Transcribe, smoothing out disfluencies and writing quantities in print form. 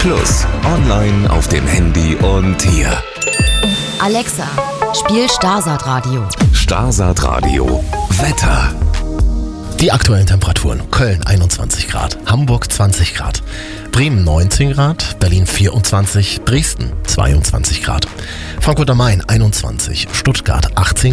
Plus. Online, auf dem Handy und hier. Alexa, spiel Starsat Radio. Starsat Radio. Wetter. Die aktuellen Temperaturen: Köln 21 Grad, Hamburg 20 Grad, Bremen 19 Grad, Berlin 24, Dresden 22 Grad, Frankfurt am Main 21, Stuttgart 18